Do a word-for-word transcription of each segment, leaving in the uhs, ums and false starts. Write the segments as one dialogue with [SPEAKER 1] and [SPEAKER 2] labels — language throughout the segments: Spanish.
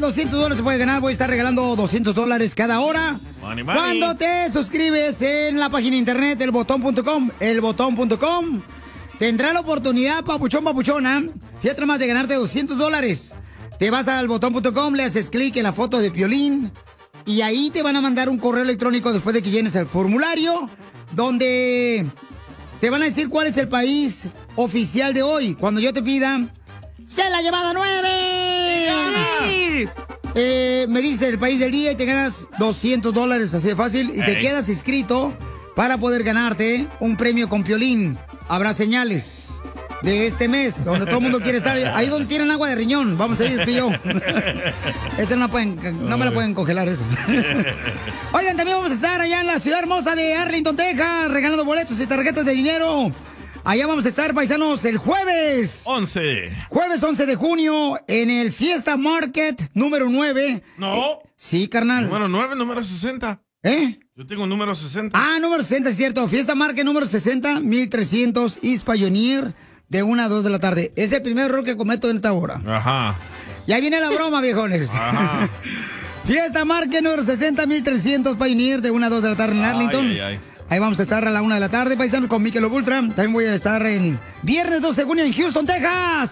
[SPEAKER 1] doscientos dólares te puedes ganar. Voy a estar regalando doscientos dólares cada hora.
[SPEAKER 2] Money, money.
[SPEAKER 1] Cuando te suscribes en la página de internet el botón punto com, el botón punto com, tendrá la oportunidad, papuchón, papuchona, fíjate más de ganarte doscientos dólares. Te vas al botón punto com, le haces clic en la foto de Piolín y ahí te van a mandar un correo electrónico después de que llenes el formulario, donde te van a decir cuál es el país oficial de hoy. Cuando yo te pida, ¡se la llevada nueve!
[SPEAKER 3] Sí.
[SPEAKER 1] Eh, me dice el país del día y te ganas doscientos dólares, así de fácil, y te
[SPEAKER 2] Hey.
[SPEAKER 1] quedas inscrito para poder ganarte un premio con Piolín. Habrá señales de este mes, donde todo el mundo quiere estar. Ahí donde tienen agua de riñón, vamos a ir, pillo. Esa no, pueden, no me la pueden congelar, esa. Oigan, también vamos a estar allá en la ciudad hermosa de Arlington, Texas, regalando boletos y tarjetas de dinero. Allá vamos a estar, paisanos, el jueves.
[SPEAKER 2] once.
[SPEAKER 1] Jueves once de junio, en el Fiesta Market número nueve.
[SPEAKER 2] No.
[SPEAKER 1] Eh, sí, carnal.
[SPEAKER 2] Número nueve, número sesenta.
[SPEAKER 1] ¿Eh?
[SPEAKER 2] Yo tengo número sesenta.
[SPEAKER 1] Ah, número sesenta, es cierto. Fiesta Market número sesenta, mil trescientos East Pioneer, de una a dos de la tarde. Es el primer error que cometo en esta hora.
[SPEAKER 2] Ajá.
[SPEAKER 1] Y ahí viene la broma, viejones.
[SPEAKER 2] Ajá.
[SPEAKER 1] Fiesta Market número sesenta, mil trescientos Pioneer, de una a dos de la tarde en Arlington.
[SPEAKER 2] Ay, ay, ay.
[SPEAKER 1] Ahí vamos a estar a la una de la tarde, paisanos, con Michelob Ultra. También voy a estar en viernes doce de junio en Houston, Texas.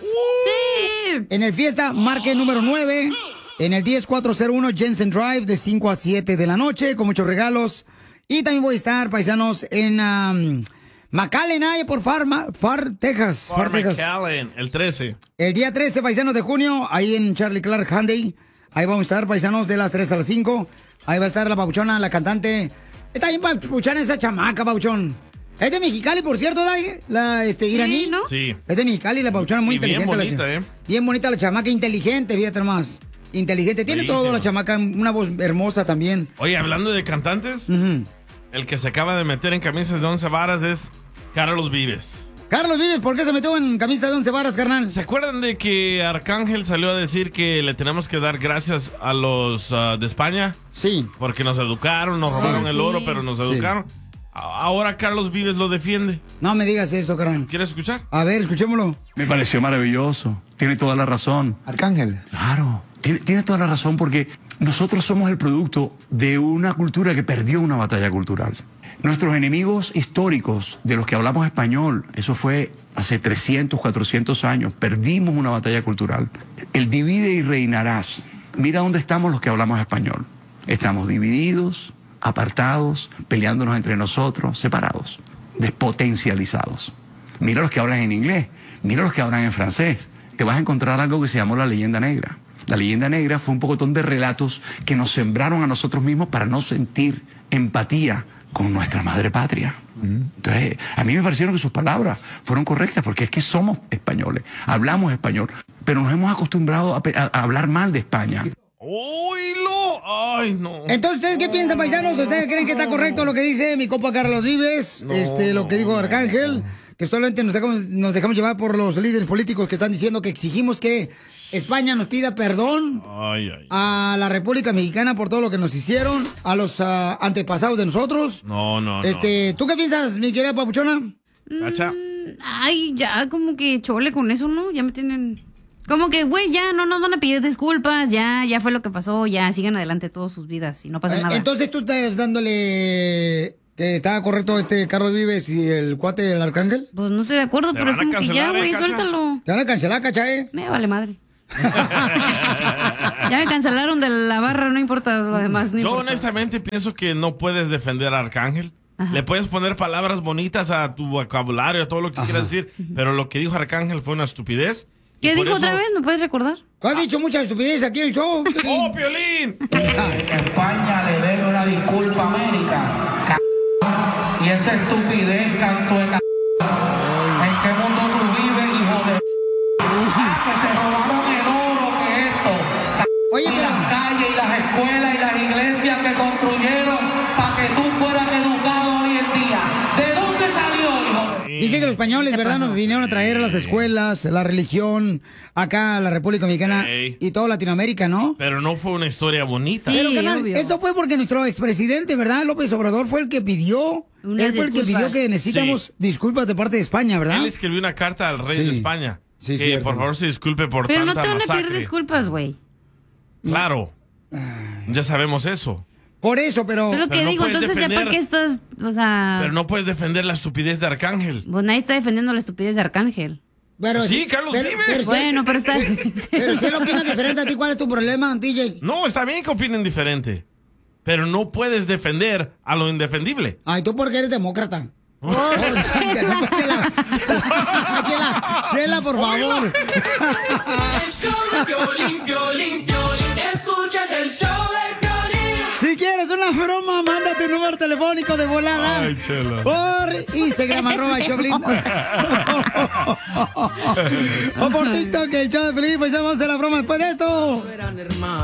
[SPEAKER 3] Sí.
[SPEAKER 1] En el Fiesta Market número nueve, en el diez cuatrocientos uno Jensen Drive, de cinco a siete de la noche, con muchos regalos. Y también voy a estar, paisanos, en um, McAllen, ahí por Far, Far Texas. Far,
[SPEAKER 2] Far
[SPEAKER 1] Texas.
[SPEAKER 2] McAllen, el trece.
[SPEAKER 1] El día trece, paisanos, de junio, ahí en Charlie Clark Hyundai. Ahí vamos a estar, paisanos, de las tres a las cinco. Ahí va a estar la papuchona, la cantante. Está bien papuchona esa chamaca, papuchón. Es de Mexicali, por cierto, ¿da? La este, iraní.
[SPEAKER 3] ¿no?
[SPEAKER 2] Sí.
[SPEAKER 1] Es de Mexicali, la papuchona muy
[SPEAKER 2] Y bien
[SPEAKER 1] inteligente.
[SPEAKER 2] bonita,
[SPEAKER 1] la cha-
[SPEAKER 2] ¿eh?
[SPEAKER 1] Bien bonita la chamaca, inteligente, fíjate más. Inteligente. Tiene
[SPEAKER 2] Bellísima.
[SPEAKER 1] todo la chamaca, una voz hermosa también.
[SPEAKER 2] Oye, hablando de cantantes,
[SPEAKER 1] Ujú.
[SPEAKER 2] el que se acaba de meter en camisas de once varas es Carlos Vives.
[SPEAKER 1] Carlos Vives, ¿por qué se metió en camisa de once varas, carnal?
[SPEAKER 2] ¿Se acuerdan de que Arcángel salió a decir que le tenemos que dar gracias a los ah, de España?
[SPEAKER 1] Sí.
[SPEAKER 2] Porque nos educaron, nos
[SPEAKER 3] Sí,
[SPEAKER 2] robaron el
[SPEAKER 3] sí.
[SPEAKER 2] oro, pero nos
[SPEAKER 1] Sí.
[SPEAKER 2] educaron. A- Ahora Carlos Vives lo defiende.
[SPEAKER 1] No me digas eso, carnal.
[SPEAKER 2] ¿Quieres escuchar?
[SPEAKER 1] A ver, escuchémoslo.
[SPEAKER 4] Me pareció maravilloso. Tiene toda la razón.
[SPEAKER 5] Arcángel.
[SPEAKER 4] Claro, tiene, tiene toda la razón porque nosotros somos el producto de una cultura que perdió una batalla cultural. Nuestros enemigos históricos, de los que hablamos español, eso fue hace trescientos, cuatrocientos años, perdimos una batalla cultural. El divide y reinarás. Mira dónde estamos los que hablamos español. Estamos divididos, apartados, peleándonos entre nosotros, separados, despotencializados. Mira los que hablan en inglés, mira los que hablan en francés. Te vas a encontrar algo que se llamó la leyenda negra. La leyenda negra fue un pocotón de relatos que nos sembraron a nosotros mismos para no sentir empatía con nuestra madre patria. Entonces, a mí me parecieron que sus palabras fueron correctas porque es que somos españoles, hablamos español, pero nos hemos acostumbrado a, pe- a- a hablar mal de España.
[SPEAKER 2] ¡Oílo! ¡Ay, no!
[SPEAKER 1] Entonces, ¿ustedes qué piensan, paisanos? ¿Ustedes creen que está correcto lo que dice mi compa Carlos Vives?
[SPEAKER 2] No,
[SPEAKER 1] este, lo que dijo Arcángel, que solamente nos dejamos, nos dejamos llevar por los líderes políticos que están diciendo que exigimos que España nos pida perdón
[SPEAKER 2] Ay, ay.
[SPEAKER 1] a la República Mexicana por todo lo que nos hicieron, a los ah, antepasados de nosotros.
[SPEAKER 2] No, no,
[SPEAKER 1] Este, ¿tú qué piensas, mi querida papuchona?
[SPEAKER 2] no. Cacha.
[SPEAKER 3] Ay, ya, como que chole con eso, ¿no? Ya me tienen... Como que, güey, ya no nos van a pedir disculpas, ya, ya fue lo que pasó, ya sigan adelante todas sus vidas y no pasa
[SPEAKER 1] Eh,
[SPEAKER 3] nada.
[SPEAKER 1] Entonces tú estás dándole que estaba correcto este Carlos Vives y el cuate del Arcángel.
[SPEAKER 3] Pues no estoy de acuerdo,
[SPEAKER 2] Te
[SPEAKER 3] pero es
[SPEAKER 2] van a
[SPEAKER 3] como que ya,
[SPEAKER 2] cancelar,
[SPEAKER 3] güey,
[SPEAKER 2] ¿eh, Cacha?
[SPEAKER 3] suéltalo.
[SPEAKER 1] Te van a cancelar, ¿cachai?
[SPEAKER 3] Me vale madre. Ya me cancelaron de la barra, no importa lo demás. No
[SPEAKER 2] Yo
[SPEAKER 3] importa.
[SPEAKER 2] honestamente pienso que no puedes defender a Arcángel.
[SPEAKER 3] Ajá.
[SPEAKER 2] Le puedes poner palabras bonitas a tu vocabulario, a todo lo que quieras decir, pero lo que dijo Arcángel fue una estupidez.
[SPEAKER 3] ¿Qué
[SPEAKER 2] Y por
[SPEAKER 3] dijo
[SPEAKER 2] eso-
[SPEAKER 3] otra vez? ¿Me puedes recordar?
[SPEAKER 1] Tú has dicho mucha estupidez aquí en el show.
[SPEAKER 2] ¡Oh, Piolín!
[SPEAKER 6] España le debe una disculpa a América. C- y esa estupidez, canto de c... ¿En qué mundo tú vives, hijo de... Ah, que se robaron el oro, que esto. C-
[SPEAKER 1] Oye,
[SPEAKER 6] y
[SPEAKER 1] pero-
[SPEAKER 6] las calles y las escuelas y las iglesias que construyeron para que tú fueras educado hoy en día. ¿De dónde salió, hijo de...
[SPEAKER 1] Dice que los españoles,
[SPEAKER 3] ¿Qué
[SPEAKER 1] ¿verdad?
[SPEAKER 3] pasó?
[SPEAKER 1] Nos vinieron a traer a las escuelas, la religión, acá a la República Mexicana
[SPEAKER 2] Ey.
[SPEAKER 1] y toda Latinoamérica, ¿no?
[SPEAKER 2] Pero no fue una historia bonita.
[SPEAKER 3] Sí.
[SPEAKER 1] Pero, carnal,
[SPEAKER 3] obvio.
[SPEAKER 1] eso fue porque nuestro expresidente, ¿verdad? López Obrador fue el que pidió.
[SPEAKER 3] Unas
[SPEAKER 1] él fue el que
[SPEAKER 3] disculpas.
[SPEAKER 1] pidió que necesitamos
[SPEAKER 2] Sí.
[SPEAKER 1] disculpas de parte de España, ¿verdad?
[SPEAKER 2] Él escribió una carta al rey
[SPEAKER 1] Sí.
[SPEAKER 2] de España.
[SPEAKER 1] Sí,
[SPEAKER 2] que
[SPEAKER 1] cierto.
[SPEAKER 2] por favor se disculpe por
[SPEAKER 3] Pero no
[SPEAKER 2] tanta
[SPEAKER 3] te van a
[SPEAKER 2] masacre.
[SPEAKER 3] pedir disculpas, güey.
[SPEAKER 2] Claro. Ya sabemos eso.
[SPEAKER 1] Por eso, pero...
[SPEAKER 3] Es lo que
[SPEAKER 2] Pero no
[SPEAKER 3] digo,
[SPEAKER 2] puedes
[SPEAKER 3] entonces ya
[SPEAKER 2] defender-
[SPEAKER 3] para qué estás, o sea...
[SPEAKER 2] Pero no puedes defender la estupidez de Arcángel.
[SPEAKER 3] Pues nadie está defendiendo la estupidez de Arcángel.
[SPEAKER 1] pero
[SPEAKER 2] Sí, Carlos
[SPEAKER 1] pero,
[SPEAKER 2] Vives.
[SPEAKER 1] pero si-
[SPEAKER 3] Bueno, pero está...
[SPEAKER 1] Pero si él opina diferente a ti, ¿cuál es tu problema, D J?
[SPEAKER 2] No, está bien que opinen diferente. Pero no puedes defender a lo indefendible.
[SPEAKER 1] Ay, tú porque eres demócrata. Oh, chela, chela, chela, chela, por favor.
[SPEAKER 5] El show de Piolín, Piolín, Piolín. Escuchas el show de Piolín.
[SPEAKER 1] Si quieres una broma, manda tu número telefónico de volada.
[SPEAKER 2] Ay, chela.
[SPEAKER 1] Por Instagram, arroba el Choplin. O por TikTok, el show de Piolín. Pues vamos a hacer la broma después de esto.